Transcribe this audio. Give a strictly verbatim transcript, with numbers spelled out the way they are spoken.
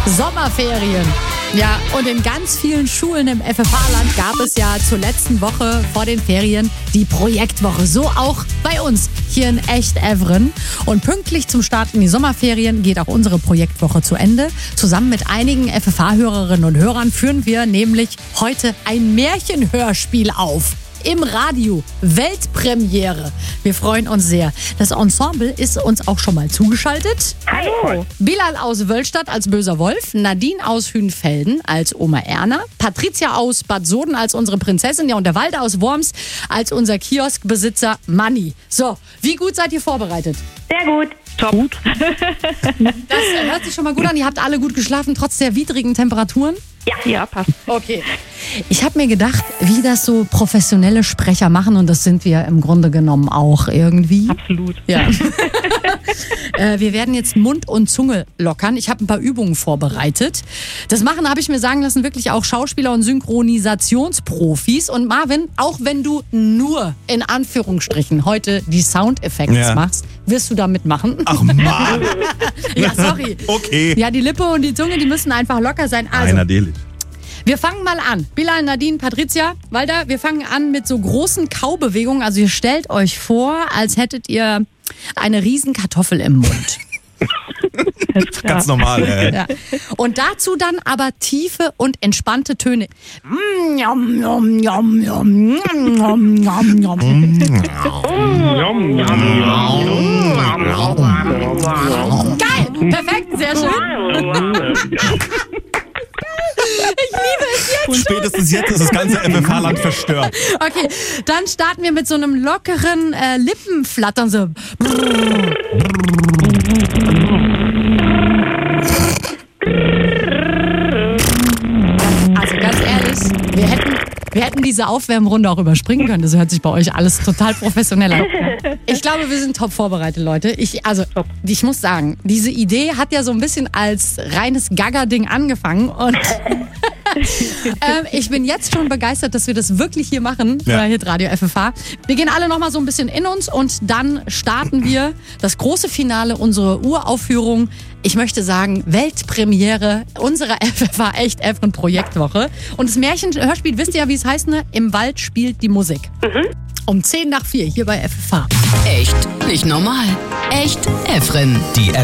Sommerferien. Ja, und in ganz vielen Schulen im F F H-Land gab es ja zur letzten Woche vor den Ferien die Projektwoche. So auch bei uns hier in Echt-Evren. Und pünktlich zum Start in die Sommerferien geht auch unsere Projektwoche zu Ende. Zusammen mit einigen F F H-Hörerinnen und Hörern führen wir nämlich heute ein Märchenhörspiel auf. Im Radio. Weltpremiere. Wir freuen uns sehr. Das Ensemble ist uns auch schon mal zugeschaltet. Hallo. Bilal aus Wöllstadt als böser Wolf, Nadine aus Hünfelden als Oma Erna, Patricia aus Bad Soden als unsere Prinzessin, ja, und der Walter aus Worms als unser Kioskbesitzer Manni. So, wie gut seid ihr vorbereitet? Sehr gut. Top. Gut. Das hört sich schon mal gut an. Ihr habt alle gut geschlafen, trotz der widrigen Temperaturen? Ja, ja, passt. Okay. Ich habe mir gedacht, wie das so professionelle Sprecher machen, und das sind wir im Grunde genommen auch irgendwie. Absolut. Ja. äh, wir werden jetzt Mund und Zunge lockern. Ich habe ein paar Übungen vorbereitet. Das machen, habe ich mir sagen lassen, wirklich auch Schauspieler und Synchronisationsprofis. Und Marvin, auch wenn du nur in Anführungsstrichen heute die Soundeffekte Ja. machst, wirst du da mitmachen. Ach Mann. Ja, sorry. Okay. Ja, die Lippe und die Zunge, die müssen einfach locker sein. Also, Nein, natürlich. wir fangen mal an. Bilal, Nadine, Patricia, Walter, wir fangen an mit so großen Kaubewegungen. Also ihr stellt euch vor, als hättet ihr eine riesen Kartoffel im Mund. Ganz normal, ey. Ja. Und dazu dann aber tiefe und entspannte Töne. Mm, yum, yum, yum, yum, yum, yum, yum. Geil, perfekt, sehr schön. Ich liebe es jetzt. Und spätestens jetzt ist das ganze F F H-Land verstört. Okay, dann starten wir mit so einem lockeren äh, Lippenflattern. So. Also ganz ehrlich, wir hätten, wir hätten diese Aufwärmrunde auch überspringen können. Das hört sich bei euch alles total professionell an. Ich glaube, wir sind top vorbereitet, Leute. Ich, also, ich muss sagen, diese Idee hat ja so ein bisschen als reines Gaga-Ding angefangen. Und ähm, ich bin jetzt schon begeistert, dass wir das wirklich hier machen, Ja. bei Hitradio F F H. Wir gehen alle noch mal so ein bisschen in uns und dann starten wir das große Finale, unsere Uraufführung. Ich möchte sagen, Weltpremiere unserer F F H Echt-Evren Projektwoche. Und das Märchenhörspiel, wisst ihr ja, wie es heißt, ne? Im Wald spielt die Musik. Mhm. Um zehn nach vier hier bei F F H. Echt nicht normal. Echt Evren. Die F